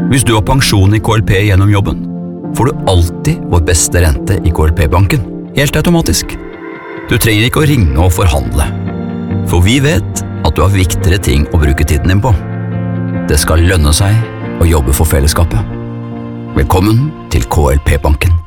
Hvis du har pensjon i KLP gjennom jobben, får du alltid vår beste rente i KLP-banken, helt automatisk. Du trenger ikke å ringe og forhandle, for vi vet at du har viktigere ting å bruke tiden din på. Det skal lønne seg å jobbe for fellesskapet. Velkommen til KLP-banken.